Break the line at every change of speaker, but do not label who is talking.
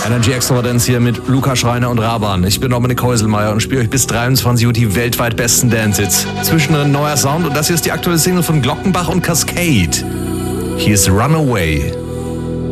Energy Extravaganz hier mit Luca Schreiner und Raban. Ich bin Dominik Häuselmeier und spiele euch bis 23 Uhr die weltweit besten Dance-Hits. Zwischendrin neuer Sound und das hier ist die aktuelle Single von Glockenbach und Cascade. Hier ist Runaway.